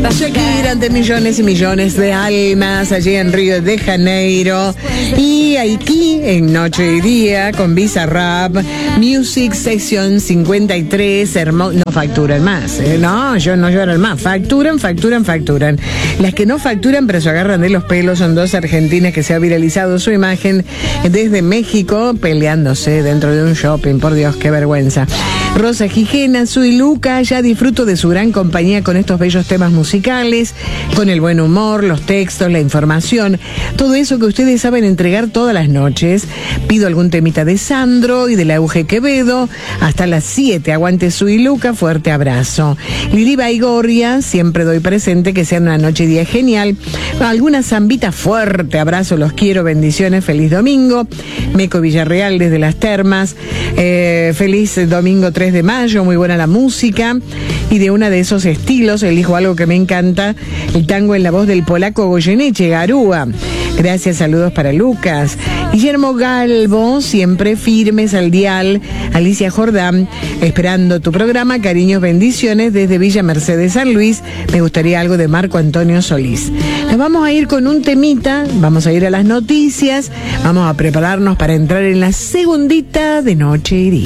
Shakira ante millones y millones de almas allí en Río de Janeiro. Y aquí en Noche y Día con Bizarrap, Music Session 53. No facturan más, no, yo no lloran más. Facturan. Las que no facturan pero se agarran de los pelos son dos argentinas que se ha viralizado su imagen desde México peleándose dentro de un shopping. Por Dios, qué vergüenza. Rosa Gijena, Su y Luca, ya disfruto de su gran compañía con estos bellos temas musicales, con el buen humor, los textos, la información, todo eso que ustedes saben entregar todas las noches. Pido algún temita de Sandro y de la Euge Quevedo. Hasta las 7, aguante Su y Luca, fuerte abrazo. Lili Baigorria, siempre doy presente, que sea una noche y día genial. Alguna zambita, fuerte abrazo, los quiero, bendiciones, feliz domingo. Meco Villarreal desde Las Termas, feliz domingo 3 de mayo, muy buena la música. Y de uno de esos estilos, elijo algo que me encanta, el tango en la voz del polaco Goyeneche, Garúa. Gracias, saludos para Lucas. Guillermo Galvo, siempre firmes al dial. Alicia Jordán, esperando tu programa, cariños, bendiciones desde Villa Mercedes, San Luis. Me gustaría algo de Marco Antonio Solís. Nos vamos a ir con un temita, vamos a ir a las noticias, vamos a prepararnos para entrar en la segundita de Noche y Día.